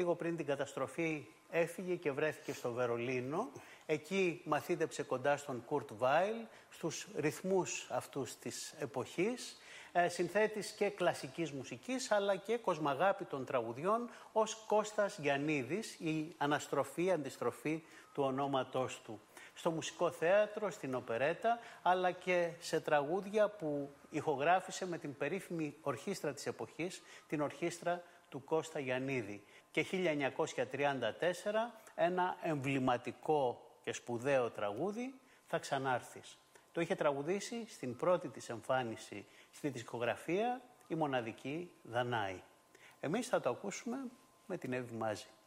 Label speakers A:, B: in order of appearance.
A: λίγο πριν την καταστροφή έφυγε και βρέθηκε στο Βερολίνο. Εκεί μαθήτεψε κοντά στον Κουρτ Βάιλ, στους ρυθμούς αυτούς της εποχής, συνθέτης και κλασικής μουσικής αλλά και κοσμαγάπητων τραγουδιών ως Κώστας Γιαννίδης, η αναστροφή, αντιστροφή του ονόματός του. Στο μουσικό θέατρο, στην οπερέτα, αλλά και σε τραγούδια που ηχογράφησε με την περίφημη ορχήστρα της εποχής, την ορχήστρα του Κώστα Γιαννίδη. Και 1934 ένα εμβληματικό και σπουδαίο τραγούδι, «Θα ξανάρθεις». Το είχε τραγουδήσει στην πρώτη της εμφάνιση στη δισκογραφία η μοναδική Δανάη. Εμείς θα το ακούσουμε με την Εύη Μάζη.